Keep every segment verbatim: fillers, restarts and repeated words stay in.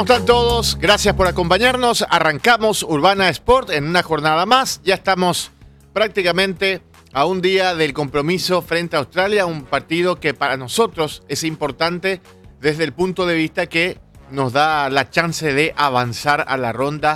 ¿Cómo están todos? Gracias por acompañarnos. Arrancamos Urbana Sport en una jornada más. Ya estamos prácticamente a un día del compromiso frente a Australia, un partido que para nosotros es importante desde el punto de vista que nos da la chance de avanzar a la ronda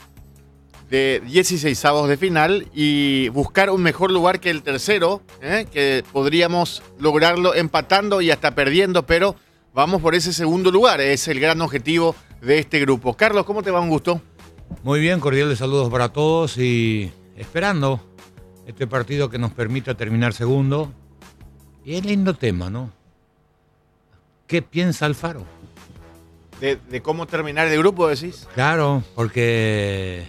de dieciseisavos de final y buscar un mejor lugar que el tercero, ¿eh? que podríamos lograrlo empatando y hasta perdiendo, pero vamos por ese segundo lugar, es el gran objetivo de este grupo. Carlos, ¿cómo te va? Un gusto. Muy bien, cordiales saludos para todos y esperando este partido que nos permita terminar segundo. Y es lindo tema, ¿no? ¿Qué piensa Alfaro? De, de cómo terminar de grupo, decís. Claro, porque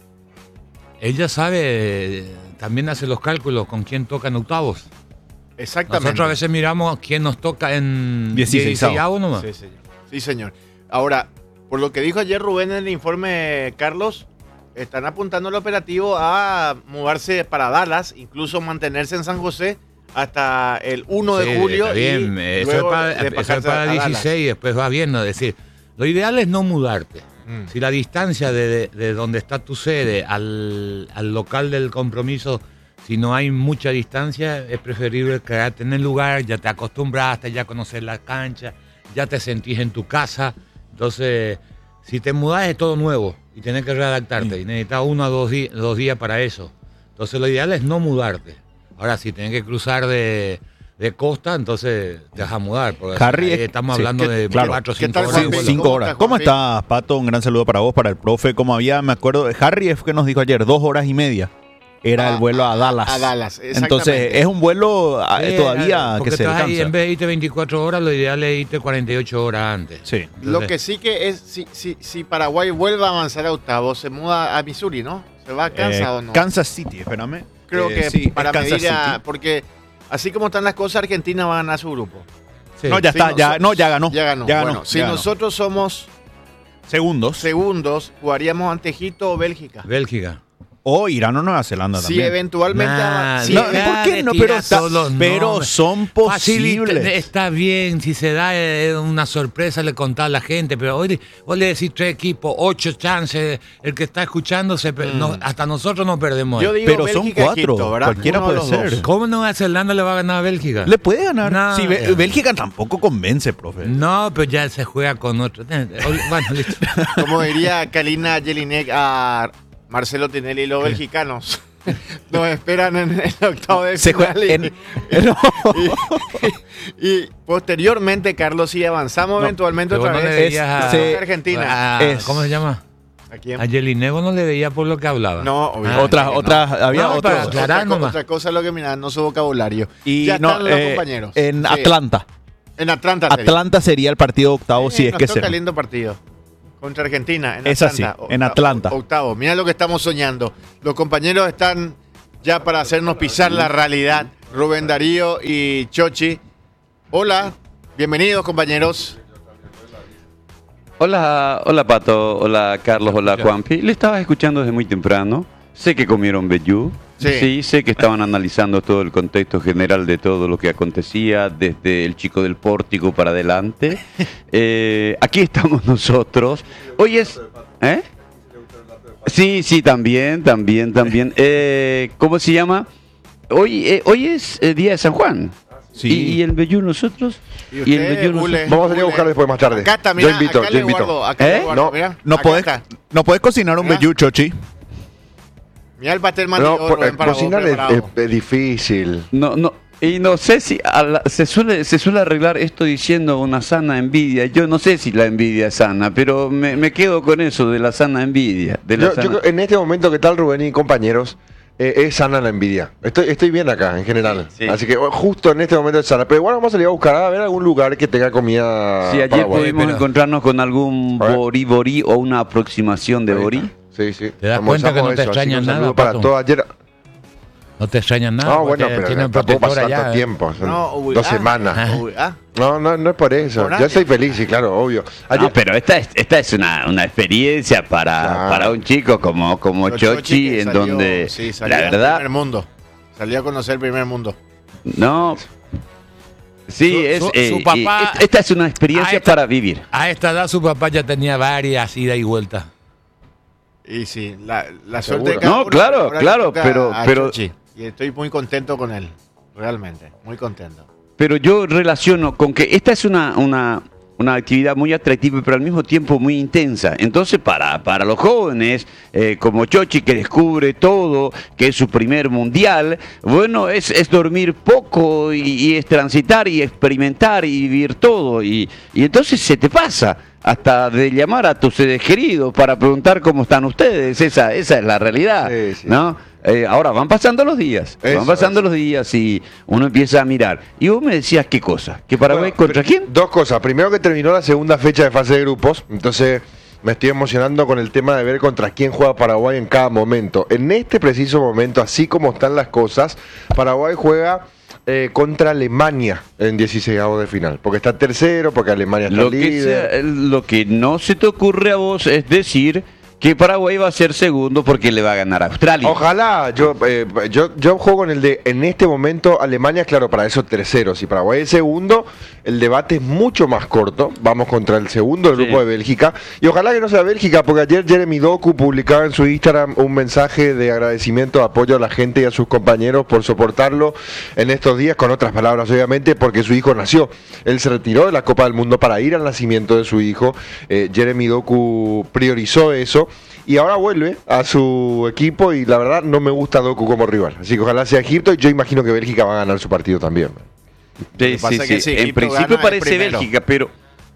ella sabe, también hace los cálculos con quién toca en octavos. Exactamente. Nosotros a veces miramos quién nos toca en dieciseisavos nomás. Sí, señor. Sí, señor. Ahora, por lo que dijo ayer Rubén en el informe, Carlos, están apuntando el operativo a mudarse para Dallas, incluso mantenerse en San José hasta el primero de julio. Está bien, y eso es para, eso es para dieciséis y después va viendo. Es decir, lo ideal es no mudarte. Mm. Si la distancia de, de, de donde está tu sede al, al local del compromiso, si no hay mucha distancia, es preferible quedarte en el lugar, ya te acostumbraste, ya conoces la cancha, ya te sentís en tu casa. Entonces, si te mudás es todo nuevo y tenés que readaptarte. Sí. Y necesitas uno o dos, di- dos días para eso. Entonces, lo ideal es no mudarte. Ahora, si tenés que cruzar de, de costa, entonces te vas a mudar. Porque Harry, estamos sí, hablando que, de claro, cuatro o cinco tal, horas. Juanpi? Cinco ¿Cómo horas. estás, ¿Cómo Juanpi? estás, Pato? Un gran saludo para vos, para el profe. Como había, me acuerdo, Harry es que nos dijo ayer, dos horas y media. Era a, el vuelo a Dallas. A Dallas, exactamente. Entonces, es un vuelo eh, todavía porque que se estás ahí, alcanza. en vez de irte veinticuatro horas, lo ideal es irte cuarenta y ocho horas antes. Sí. Entonces, Lo que sí que es, si, si, si Paraguay vuelve a avanzar a octavos, se muda a Missouri, ¿no? ¿Se va a Kansas Eh, o no? Kansas City, espérame. Creo Eh, que sí, para es Kansas medir a, City. porque así como están las cosas, Argentina va a ganar su grupo. sí. No, ya Sí, está, no, ya, so- no, ya ganó. Ya ganó. Ya ganó, bueno, si ya ganó. nosotros somos Segundos. segundos, jugaríamos ante Egipto o Bélgica. Bélgica. O Irán o Nueva Zelanda Si también. eventualmente... Nah, si No, deja ¿por qué de no? tirar Pero, está- todos los pero nombres. son Facilita, posibles. está bien, si se da eh, una sorpresa le contás a la gente, pero hoy vos le decís tres equipos, ocho chances, el que está escuchando, se per- Mm. no, hasta nosotros nos perdemos. Yo ahí. digo Pero son Bélgica, cuatro, Egipto, ¿verdad? cualquiera Uno de puede los ser. dos. ¿Cómo Nueva Zelanda le va a ganar a Bélgica? Le puede ganar. No, si Be- eh. Bélgica tampoco convence, profe. No, pero ya se juega con otro. eh, Bueno, listo. Como diría Kalina Jelinek a Marcelo Tinelli, los belgicanos nos esperan en el octavo de Se juega final. y- en- no. y, y posteriormente, Carlos, si avanzamos No, eventualmente Pero otra vos no le vez, veías es a- se- Argentina. a- Es- ¿Cómo se llama? ¿A quién? A Jelinego no le veía por lo que hablaba. No, Ah, obviamente Otra, que no. otra, había No, otro. para aclarar otra, co- nomás. otra cosa es lo que mira, no su vocabulario. Y ya no, están los eh, compañeros. en Sí. Atlanta. En Atlanta. sería. Atlanta sería el partido octavo Sí, si es nos que toca se. lindo partido. Contra Argentina, en Es Atlanta. así, en Octavo- Atlanta. Octavo. Mira lo que estamos soñando. Los compañeros están ya para hacernos pisar la realidad. Rubén Darío y Chochi. Hola, bienvenidos compañeros. Hola, hola Pato, hola Carlos, hola Juanpi. Le estaba escuchando desde muy temprano. Sé que comieron vellú. Sí. Sí, sé que estaban analizando todo el contexto general de todo lo que acontecía desde el chico del pórtico para adelante. Eh, aquí estamos nosotros. Hoy es... ¿Eh? Sí, sí, también, también, también. Eh, ¿Cómo se llama? Hoy, eh, hoy es eh, día de San Juan. Sí. ¿Y, y el vellú nosotros? Y ¿Y el usted, vellú nosotros? Ule, Vamos a salir a Ule. buscar después más tarde. Acá está, mira, Yo invito, acá yo le invito. guardo, acá ¿Eh? le guardo, No, mira. No Acá podés, está. no podés cocinar un Mira. vellú, Chochi. Mira el pastel No, mandillo, por- eh, Rubén, para vos, cocinar es, preparado. es- es difícil. No, no, y no sé si a la- se suele se suele arreglar esto diciendo una sana envidia. Yo no sé si la envidia es sana, pero me, me quedo con eso de la sana envidia. De la Yo, yo sana- creo- en este momento, ¿qué tal, Rubén y compañeros? Eh, es sana la envidia. Estoy, estoy bien acá, en general. Sí, sí. Así que oh, justo en este momento es sana. Pero igual vamos a salir a buscar a ver algún lugar que tenga comida Si ayer paraguaya. pudimos pero- encontrarnos con algún A ver. borí borí o una aproximación de Ahí borí. está. Sí, sí. ¿Te das Almorzamos cuenta que no te eso, así extraña un nada, saludo para Pato? todo ayer. No te extrañan nada. No, porque bueno, pero tienen tampoco protector pasa allá. tanto eh. tiempo. Son No, uy, dos ah, semanas. uy, ah. No, no, no es por eso. Por Yo ahí. estoy feliz, sí, claro, obvio. Ayer, No, pero esta es, esta es una, una experiencia para, Claro. para un chico como, como Los Chochi, que en salió- donde sí, salió la al verdad primer mundo. Salió a conocer el primer mundo. no Sí, Su- es, su- eh, su papá- y esta es una experiencia a esta- para vivir. A esta edad su papá ya tenía varias idas y vueltas. Y sí, la, la Seguro. suerte de cada No, uno, claro, ahora le claro, toca pero- a pero- Chochi, y estoy muy contento con él, realmente, muy contento. Pero yo relaciono con que esta es una, una, una actividad muy atractiva, pero al mismo tiempo muy intensa. Entonces, para, para los jóvenes, eh, como Chochi, que descubre todo, que es su primer mundial, bueno, es, es dormir poco y, y es transitar y experimentar y vivir todo. Y, y entonces se te pasa hasta de llamar a tus seres queridos para preguntar cómo están ustedes. Esa, esa es la realidad, Sí, sí. ¿no? Eh, ahora van pasando los días, Eso, van pasando eso. los días y uno empieza a mirar. Y vos me decías qué cosa, que Paraguay Bueno, contra pri- quién. Dos cosas. Primero que terminó la segunda fecha de fase de grupos, entonces me estoy emocionando con el tema de ver contra quién juega Paraguay en cada momento. En este preciso momento, así como están las cosas, Paraguay juega eh, contra Alemania en dieciseisavos de final, porque está tercero, porque Alemania está Lo que, líder. sea- lo que no se te ocurre a vos es decir que Paraguay va a ser segundo porque le va a ganar a Australia. Ojalá, yo, eh, yo, yo juego con el de, en este momento, Alemania, claro, para eso tercero. Si Paraguay es segundo, el debate es mucho más corto. Vamos contra el segundo del Sí. grupo de Bélgica. Y ojalá que no sea Bélgica, porque ayer Jeremy Doku publicaba en su Instagram un mensaje de agradecimiento, de apoyo a la gente y a sus compañeros por soportarlo en estos días, con otras palabras, obviamente, porque su hijo nació. Él se retiró de la Copa del Mundo para ir al nacimiento de su hijo. Eh, Jeremy Doku priorizó eso. Y ahora vuelve a su equipo y la verdad no me gusta Doku como rival. Así que ojalá sea Egipto y yo imagino que Bélgica va a ganar su partido también. Sí, que sí, pasa es que sí. si En Egipto principio gana, es parece primero. Bélgica, pero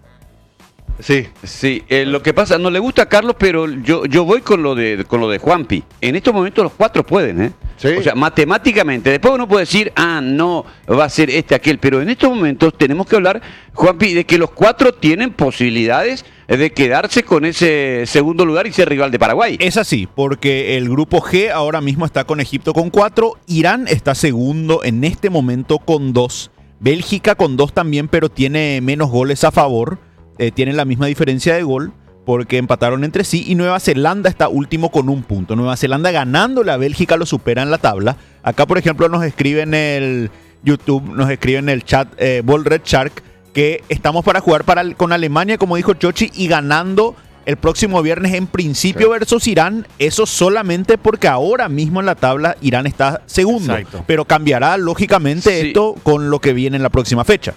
Sí. sí, eh, lo que pasa, no le gusta a Carlos, pero yo, yo voy con lo de con lo de Juanpi. En estos momentos los cuatro pueden, ¿eh? Sí. O sea, matemáticamente, después uno puede decir, ah, no, va a ser este, aquel, pero en estos momentos tenemos que hablar, Juanpi, de que los cuatro tienen posibilidades de quedarse con ese segundo lugar y ser rival de Paraguay. Es así, porque el grupo G ahora mismo está con Egipto con cuatro, Irán está segundo en este momento con dos, Bélgica con dos también, pero tiene menos goles a favor, eh, tienen la misma diferencia de gol, porque empataron entre sí, y Nueva Zelanda está último con un punto. Nueva Zelanda ganándole a Bélgica lo supera en la tabla. Acá, por ejemplo, nos escribe en el YouTube, nos escribe en el chat eh, Ball Red Shark, que estamos para jugar para, con Alemania, como dijo Chochi, y ganando el próximo viernes en principio Sí. versus Irán. Eso solamente porque ahora mismo en la tabla Irán está segundo. Exacto. Pero cambiará lógicamente Sí. esto con lo que viene en la próxima fecha.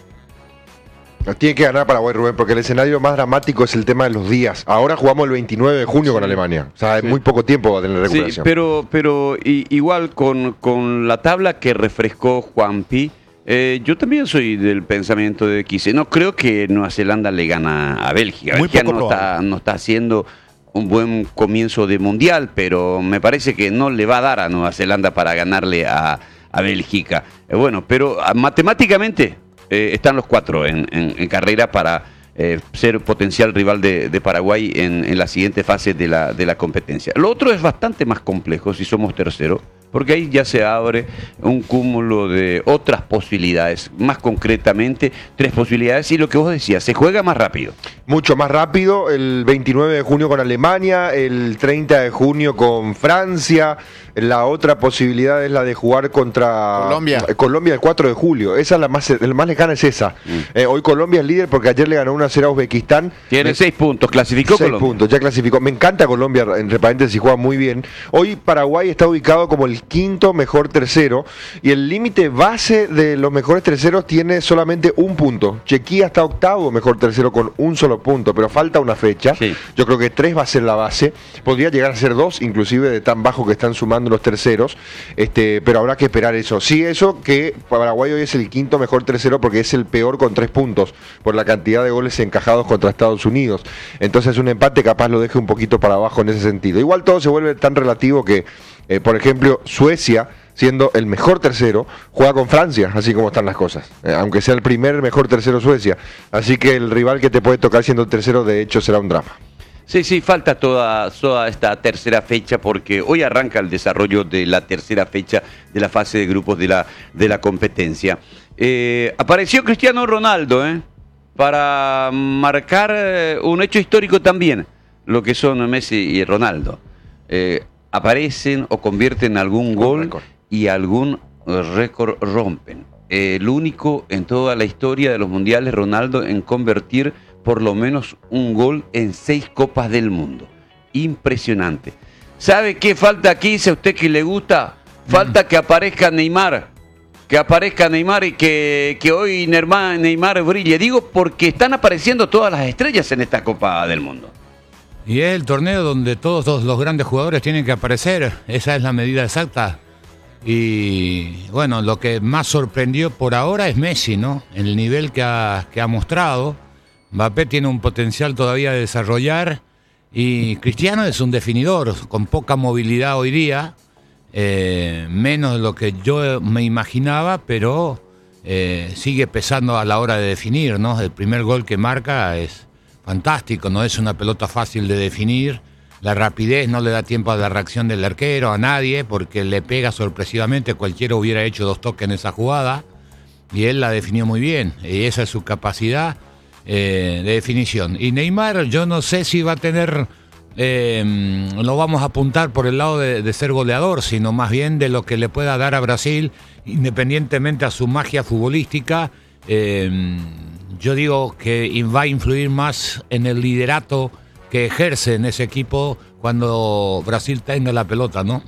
Tiene que ganar Paraguay, Rubén, porque el escenario más dramático es el tema de los días. Ahora jugamos el veintinueve de junio con Alemania. O sea, en muy poco tiempo va a tener Sí, recuperación. pero, pero i- igual con, con la tabla que refrescó Juanpi, eh, yo también soy del pensamiento de que no creo que Nueva Zelanda le gana a Bélgica. Muy Bélgica poco no está, probable. no está haciendo un buen comienzo de mundial, pero me parece que no le va a dar a Nueva Zelanda para ganarle a, a Bélgica. Eh, bueno, pero ah, matemáticamente eh, están los cuatro en, en- en carrera para eh, ser potencial rival de, de Paraguay en, en la siguiente fase de la, de la competencia. Lo otro es bastante más complejo si somos tercero, porque ahí ya se abre un cúmulo de otras posibilidades, más concretamente tres posibilidades, y lo que vos decías, se juega más rápido. Mucho más rápido, el veintinueve de junio con Alemania, el treinta de junio con Francia. La otra posibilidad es la de jugar contra Colombia. eh, Colombia el cuatro de julio. Esa es la más, la más lejana, es esa. Eh, hoy Colombia es líder porque ayer le ganó uno a cero a Uzbekistán. Tiene Me- seis puntos, clasificó Seis Colombia. puntos, ya clasificó. Me encanta Colombia, entre paréntesis, juega muy bien. Hoy Paraguay está ubicado como el quinto mejor tercero y el límite base de los mejores terceros tiene solamente un punto. Chequia está octavo mejor tercero con un solo punto, pero falta una fecha. Sí. Yo creo que tres va a ser la base. Podría llegar a ser dos, inclusive de tan bajo que están sumando los terceros. Este, pero habrá que esperar eso. Sí, eso que Paraguay hoy es el quinto mejor tercero porque es el peor con tres puntos por la cantidad de goles encajados contra Estados Unidos. Entonces un empate capaz lo deje un poquito para abajo en ese sentido. Igual todo se vuelve tan relativo que, eh, por ejemplo, Suecia, siendo el mejor tercero, juega con Francia, así como están las cosas. Eh, aunque sea el primer mejor tercero Suecia. Así que el rival que te puede tocar siendo el tercero, de hecho, será un drama. Sí, sí, falta toda, toda esta tercera fecha porque hoy arranca el desarrollo de la tercera fecha de la fase de grupos de la, de la competencia. Eh, apareció Cristiano Ronaldo, ¿eh? Para marcar eh, un hecho histórico también, lo que son Messi y Ronaldo. Eh, aparecen o convierten algún gol récord. y algún récord rompen. eh, el único en toda la historia de los mundiales, Ronaldo, en convertir por lo menos un gol en seis Copas del Mundo. Impresionante. ¿Sabe qué falta aquí? Si a usted que le gusta, falta que aparezca Neymar. Que aparezca Neymar y que, que hoy Neymar brille. Digo porque están apareciendo todas las estrellas en esta Copa del Mundo. Y es el torneo donde todos los grandes jugadores tienen que aparecer. Esa es la medida exacta. Y bueno, lo que más sorprendió por ahora es Messi, ¿no? El nivel que ha, que ha mostrado. Mbappé tiene un potencial todavía de desarrollar. Y Cristiano es un definidor con poca movilidad hoy día. Eh, menos de lo que yo me imaginaba, pero eh, sigue pesando a la hora de definir, ¿no? El primer gol que marca es fantástico, no es una pelota fácil de definir. La rapidez no le da tiempo a la reacción del arquero, a nadie, porque le pega sorpresivamente. Cualquiera hubiera hecho dos toques en esa jugada y él la definió muy bien. Y esa es su capacidad eh, de definición. Y Neymar, yo no sé si va a tener... Eh, no vamos a apuntar por el lado de, de ser goleador, sino más bien de lo que le pueda dar a Brasil, independientemente a su magia futbolística. Eh, yo digo que va a influir más en el liderato que ejerce en ese equipo cuando Brasil tenga la pelota, ¿no?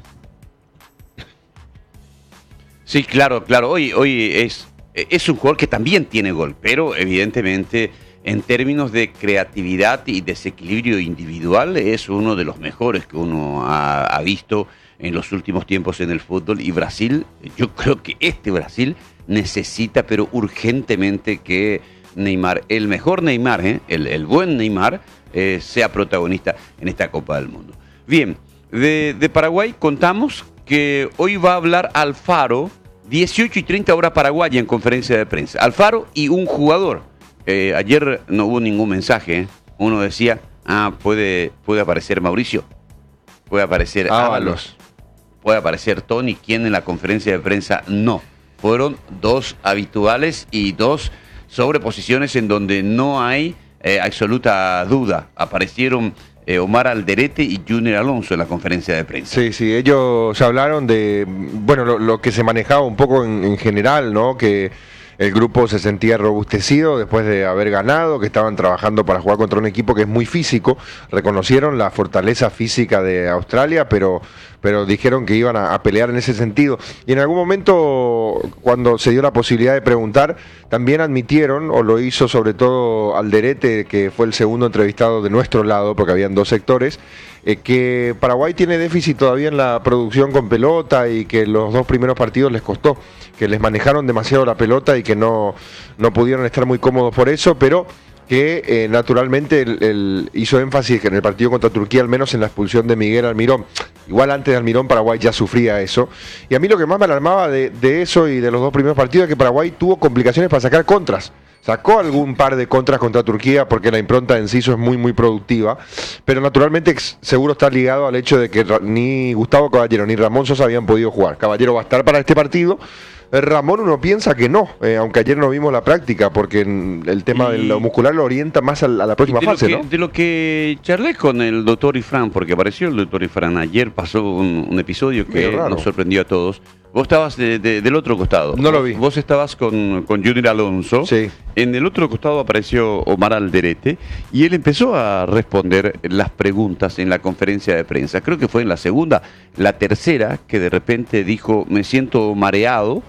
Sí, claro, claro. Hoy, hoy es, es un jugador que también tiene gol, pero evidentemente... En términos de creatividad y desequilibrio individual, es uno de los mejores que uno ha, ha visto en los últimos tiempos en el fútbol. Y Brasil, yo creo que este Brasil necesita, pero urgentemente, que Neymar, el mejor Neymar, ¿eh? el, el buen Neymar, eh, sea protagonista en esta Copa del Mundo. Bien, de, de Paraguay contamos que hoy va a hablar Alfaro, dieciocho y treinta horas paraguaya en conferencia de prensa. Alfaro y un jugador. Eh, ayer no hubo ningún mensaje, ¿eh? Uno decía, ah, puede, puede aparecer Mauricio, puede aparecer Ábalos, puede aparecer Tony. ¿Quién en la conferencia de prensa? No, fueron dos habituales y dos sobreposiciones en donde no hay eh, absoluta duda. Aparecieron eh, Omar Alderete y Junior Alonso en la conferencia de prensa. Sí, sí, ellos hablaron de, bueno, lo, lo que se manejaba un poco en, en general, ¿no? Que el grupo se sentía robustecido después de haber ganado, que estaban trabajando para jugar contra un equipo que es muy físico. Reconocieron la fortaleza física de Australia, pero, pero dijeron que iban a, a pelear en ese sentido. Y en algún momento, cuando se dio la posibilidad de preguntar, también admitieron, o lo hizo sobre todo Alderete, que fue el segundo entrevistado de nuestro lado, porque habían dos sectores, eh, que Paraguay tiene déficit todavía en la producción con pelota y que los dos primeros partidos les costó, que les manejaron demasiado la pelota y que no, no pudieron estar muy cómodos por eso, pero que eh, naturalmente el, el hizo énfasis que en el partido contra Turquía, al menos en la expulsión de Miguel Almirón, igual antes de Almirón Paraguay ya sufría eso, y a mí lo que más me alarmaba de, de eso y de los dos primeros partidos es que Paraguay tuvo complicaciones para sacar contras. Sacó algún par de contras contra Turquía porque la impronta de Enciso es muy muy productiva, pero naturalmente seguro está ligado al hecho de que ni Gustavo Caballero ni Ramón Sosa habían podido jugar. Caballero va a estar para este partido. Ramón uno piensa que no, eh, aunque ayer no vimos la práctica, porque el tema y, de lo muscular lo orienta más a la, a la próxima fase, que, ¿no? De lo que charlé con el doctor Ifrán, porque apareció el doctor Ifrán ayer, pasó un, un episodio que nos sorprendió a todos. Vos estabas de, de, del otro costado. No lo vi. Vos estabas con, con Junior Alonso. Sí. En el otro costado apareció Omar Alderete y él empezó a responder las preguntas en la conferencia de prensa. Creo que fue en la segunda, la tercera, que de repente dijo, me siento mareado,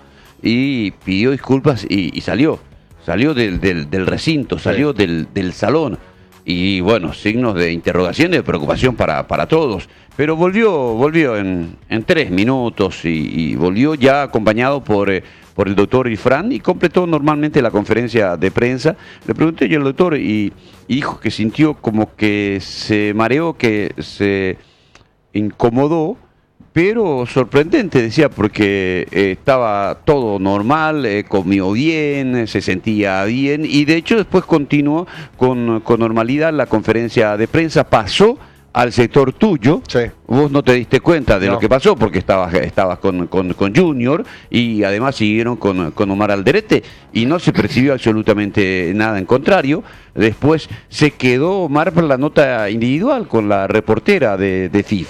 y pidió disculpas y, y salió. Salió del, del, del recinto, salió sí. del, del salón. Y bueno, signos de interrogación y de preocupación para, para todos. Pero volvió, volvió en, en tres minutos y, y volvió ya acompañado por, eh, por el doctor Ifrán y completó normalmente la conferencia de prensa. Le pregunté yo al doctor y, y dijo que sintió como que se mareó, que se incomodó, pero sorprendente, decía, porque eh, estaba todo normal, eh, comió bien, se sentía bien y de hecho después continuó con, con normalidad la conferencia de prensa, pasó al sector tuyo. Sí. Vos no te diste cuenta de no. lo que pasó porque estabas, estabas con, con, con Junior y además siguieron con, con Omar Alderete y no se percibió absolutamente nada, en contrario. Después se quedó Omar por la nota individual con la reportera de, de FIFA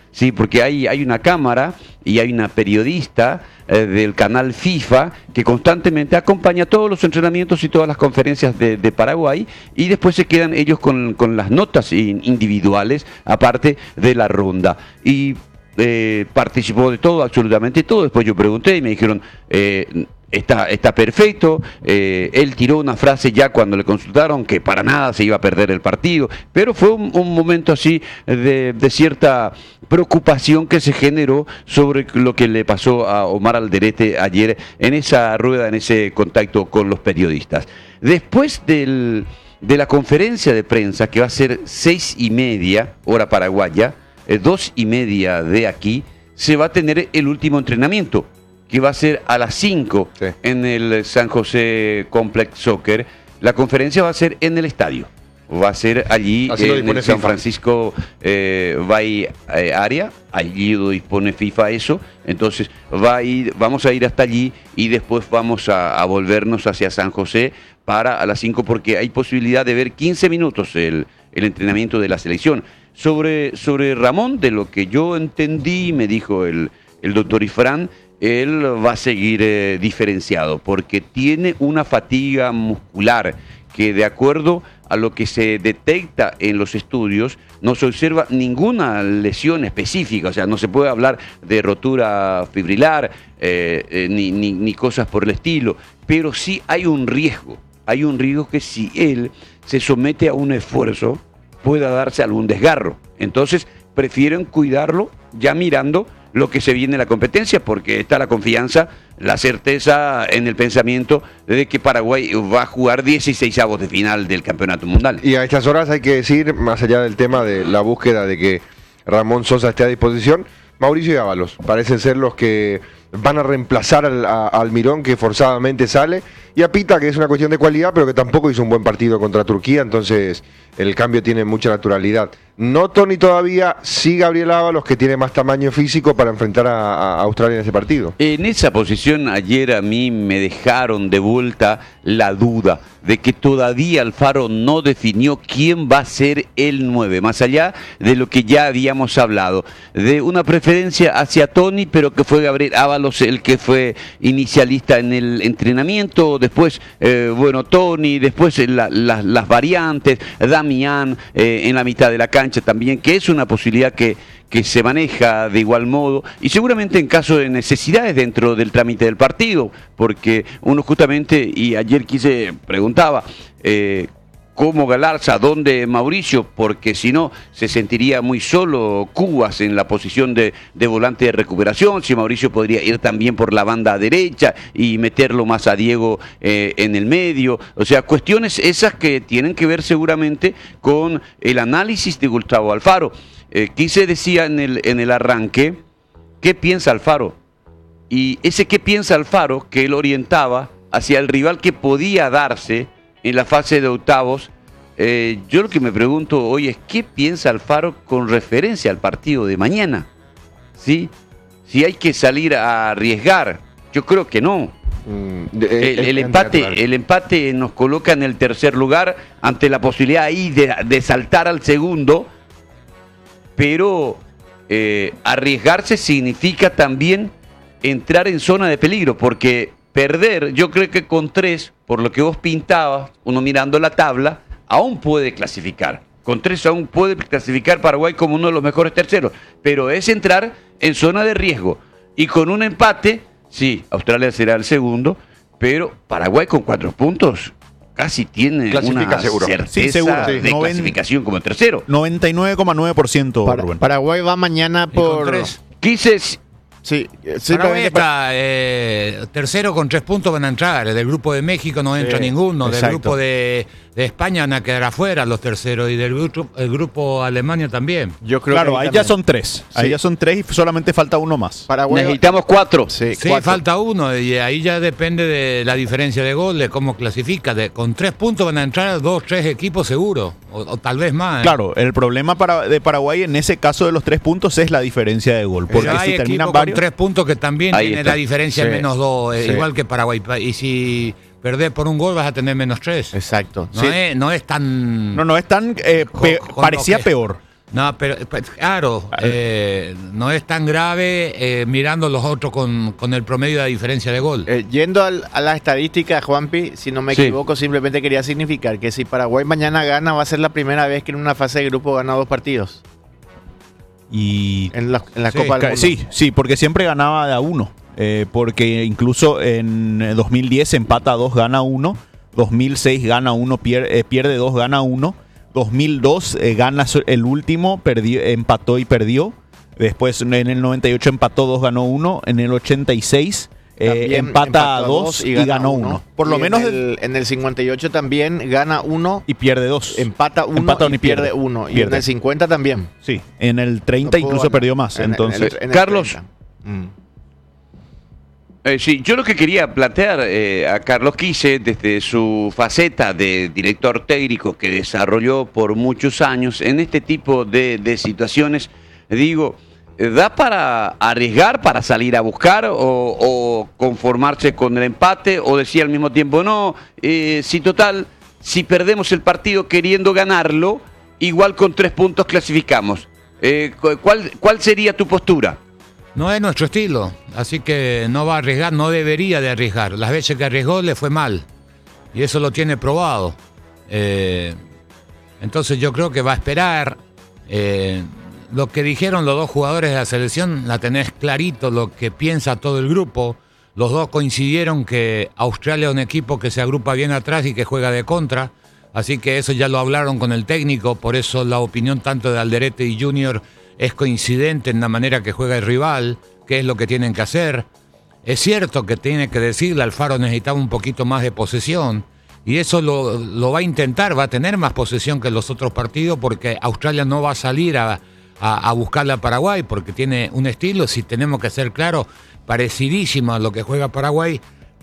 Sí, porque hay, hay una cámara y hay una periodista eh, del canal FIFA que constantemente acompaña todos los entrenamientos y todas las conferencias de, de Paraguay, y después se quedan ellos con, con las notas individuales aparte de la ronda. Y eh, participó de todo, absolutamente todo. Después yo pregunté y me dijeron... Eh, Está, está perfecto, eh, él tiró una frase ya cuando le consultaron que para nada se iba a perder el partido, pero fue un, un momento así de, de cierta preocupación que se generó sobre lo que le pasó a Omar Alderete ayer en esa rueda, en ese contacto con los periodistas. Después del, de la conferencia de prensa, que va a ser seis y media, hora paraguaya, eh, dos y media de aquí, se va a tener el último entrenamiento, que va a ser a las cinco sí. en el San José Complex Soccer. La conferencia va a ser en el estadio. Va a ser allí Así en el San FIFA. Francisco eh, Bay eh, Area. Allí lo dispone FIFA eso. Entonces va a ir, vamos a ir hasta allí y después vamos a, a volvernos hacia San José para a las cinco, porque hay posibilidad de ver quince minutos el, el entrenamiento de la selección. Sobre, sobre Ramón, de lo que yo entendí, me dijo el, el doctor Ifrán, él va a seguir eh, diferenciado porque tiene una fatiga muscular que, de acuerdo a lo que se detecta en los estudios, no se observa ninguna lesión específica. O sea, no se puede hablar de rotura fibrilar eh, eh, ni, ni, ni cosas por el estilo, pero sí hay un riesgo. Hay un riesgo que si él se somete a un esfuerzo pueda darse algún desgarro. Entonces prefieren cuidarlo ya mirando lo que se viene en la competencia, porque está la confianza, la certeza en el pensamiento de que Paraguay va a jugar dieciseisavos de final del Campeonato Mundial. Y a estas horas hay que decir, más allá del tema de la búsqueda de que Ramón Sosa esté a disposición, Mauricio y Ábalos parecen ser los que van a reemplazar al, a, a Almirón, que forzadamente sale, y a Pita, que es una cuestión de cualidad, pero que tampoco hizo un buen partido contra Turquía, entonces el cambio tiene mucha naturalidad. No Tony todavía, sí Gabriel Ábalos, que tiene más tamaño físico para enfrentar a, a Australia en ese partido. En esa posición ayer a mí me dejaron de vuelta la duda de que todavía Alfaro no definió quién va a ser el nueve, más allá de lo que ya habíamos hablado, de una preferencia hacia Tony, pero que fue Gabriel Ábalos el que fue inicialista en el entrenamiento, después, eh, bueno, Tony, después la, la, las variantes, Damián eh, en la mitad de la cancha también, que es una posibilidad que, que se maneja de igual modo, y seguramente en caso de necesidades dentro del trámite del partido, porque uno justamente, y ayer quise, preguntaba, eh, ¿cómo Galarza? ¿Dónde Mauricio? Porque si no, se sentiría muy solo Cubas en la posición de, de volante de recuperación. Si Mauricio podría ir también por la banda derecha y meterlo más a Diego eh, en el medio. O sea, cuestiones esas que tienen que ver seguramente con el análisis de Gustavo Alfaro. Eh, quise decía en el, en el arranque, ¿qué piensa Alfaro? Y ese qué piensa Alfaro que él orientaba hacia el rival que podía darse en la fase de octavos, eh, yo lo que me pregunto hoy es ¿qué piensa Alfaro con referencia al partido de mañana? ¿Sí? Si hay que salir a arriesgar, yo creo que no. Mm, de, el, el, empate, el empate nos coloca en el tercer lugar ante la posibilidad ahí de, de saltar al segundo, pero eh, arriesgarse significa también entrar en zona de peligro, porque perder, yo creo que con tres, por lo que vos pintabas, uno mirando la tabla, aún puede clasificar. Con tres aún puede clasificar Paraguay como uno de los mejores terceros, pero es entrar en zona de riesgo. Y con un empate, sí, Australia será el segundo, pero Paraguay con cuatro puntos casi tiene una seguro. certeza sí, seguro, sí. de Noven... clasificación como tercero. noventa y nueve coma nueve por ciento. Para, Paraguay va mañana por... Quise... Sí, sí, Paraguay está eh, tercero con tres puntos, van a entrar. Del grupo de México no entra sí, ninguno. Exacto. Del grupo de, de España van a quedar afuera los terceros. Y del grupo, el grupo Alemania también. Yo creo claro, que ahí, ahí ya son tres. Sí. Ahí ya son tres y solamente falta uno más. Paraguay, necesitamos cuatro. Sí, sí cuatro. Falta uno. Y ahí ya depende de la diferencia de gol, de cómo clasifica. De, con tres puntos van a entrar dos, tres equipos seguro. O, o tal vez más. ¿eh? Claro, el problema para, de Paraguay en ese caso de los tres puntos es la diferencia de gol. Porque si terminan varios... tres puntos que también ahí tiene está. La diferencia sí, en menos dos, sí. Igual que Paraguay. Y si perdés por un gol vas a tener menos tres. Exacto. No, sí. es, no es tan... No, no es tan... Eh, pe- con, con parecía que... peor. No, pero pues, claro, eh, no es tan grave eh, mirando los otros con, con el promedio de diferencia de gol. Eh, yendo al, a las estadísticas, Juanpi, si no me Sí. equivoco, simplemente quería significar que si Paraguay mañana gana, va a ser la primera vez que en una fase de grupo gana dos partidos. Y En la, en la Sí, Copa del Ca- Mundo. Sí, sí, porque siempre ganaba de a uno. Eh, porque incluso en eh, dos mil diez empata a dos, gana uno. dos mil seis gana uno, pier- eh, pierde dos, gana uno. dos mil dos eh, gana so- el último, perdió, empató y perdió. Después en el noventa y ocho empató dos, ganó uno. En el ochenta y seis eh, También empata empató a dos y, ganó uno. Por lo Y menos en del- el, en el cincuenta y ocho también gana uno, y pierde dos. empata uno Empata y uno y pierde, pierde. uno. Y Pierde. en el cincuenta también. Sí, en el treinta No pudo incluso ganar. perdió más. En- en el- Entonces, en el Carlos. treinta. Mm. Eh, sí, yo lo que quería plantear eh, a Carlos Quise, desde su faceta de director técnico que desarrolló por muchos años en este tipo de, de situaciones, digo, ¿da para arriesgar, para salir a buscar o, o conformarse con el empate o decir al mismo tiempo, no, eh, si total, si perdemos el partido queriendo ganarlo, igual con tres puntos clasificamos? Eh, cu- ¿cuál, ¿Cuál sería tu postura? No es nuestro estilo, así que no va a arriesgar, no debería de arriesgar. Las veces que arriesgó le fue mal y eso lo tiene probado. Eh, entonces yo creo que va a esperar. Eh, lo que dijeron los dos jugadores de la selección, la tenés clarito, lo que piensa todo el grupo. Los dos coincidieron que Australia es un equipo que se agrupa bien atrás y que juega de contra. Así que eso ya lo hablaron con el técnico, por eso la opinión tanto de Alderete y Junior es coincidente en la manera que juega el rival, qué es lo que tienen que hacer. Es cierto que tiene que decirle, Alfaro necesitaba un poquito más de posesión, y eso lo, lo va a intentar, va a tener más posesión que los otros partidos, porque Australia no va a salir a, a, a buscarle a Paraguay, porque tiene un estilo, si tenemos que ser claros, parecidísimo a lo que juega Paraguay.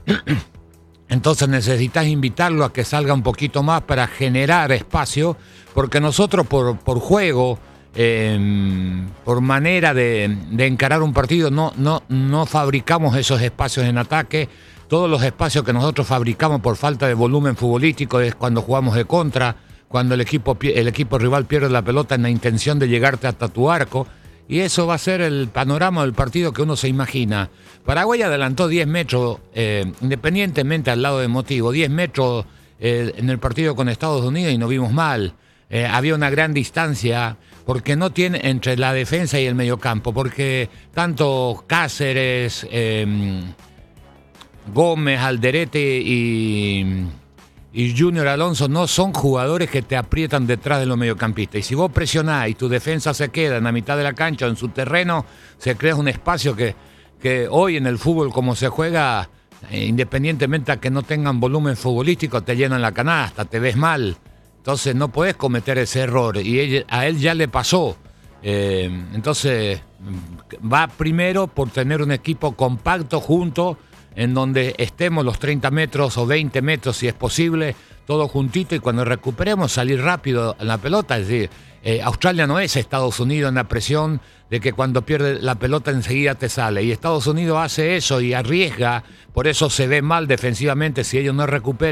Entonces necesitas invitarlo a que salga un poquito más para generar espacio, porque nosotros por, por juego, eh, por manera de, de encarar un partido, no, no, no fabricamos esos espacios en ataque. Todos los espacios que nosotros fabricamos por falta de volumen futbolístico es cuando jugamos de contra, cuando el equipo, el equipo rival pierde la pelota en la intención de llegarte hasta tu arco. Y eso va a ser el panorama del partido que uno se imagina. Paraguay adelantó diez metros, eh, independientemente al lado de motivo, diez metros eh, en el partido con Estados Unidos y no vimos mal. Eh, había una gran distancia porque no tiene entre la defensa y el mediocampo, porque tanto Cáceres, eh, Gómez, Alderete y... y Junior Alonso no son jugadores que te aprietan detrás de los mediocampistas. Y si vos presionás y tu defensa se queda en la mitad de la cancha o en su terreno, se crea un espacio que, que hoy en el fútbol como se juega, eh, independientemente a que no tengan volumen futbolístico, te llenan la canasta, te ves mal. Entonces no podés cometer ese error y él, a él ya le pasó. Eh, entonces va primero por tener un equipo compacto junto, en donde estemos los treinta metros o veinte metros, si es posible, todo juntito, y cuando recuperemos salir rápido en la pelota. Es decir, eh, Australia no es Estados Unidos en la presión de que cuando pierde la pelota enseguida te sale. Y Estados Unidos hace eso y arriesga, por eso se ve mal defensivamente si ellos no recuperan.